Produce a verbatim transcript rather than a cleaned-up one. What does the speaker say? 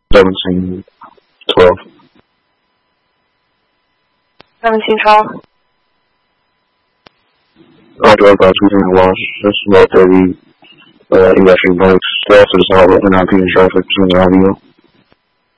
seventeen twelve. seventeen twelve. I drove about two hundred watts, just about thirty uh, electric bikes. They also just all open out in traffic between the audio.